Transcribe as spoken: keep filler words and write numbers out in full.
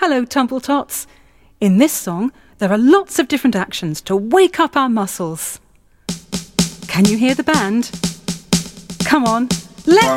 Hello, Tumble-tots. In this song, there are lots of different actions to wake up our muscles. Can you hear the band? Come on, let's...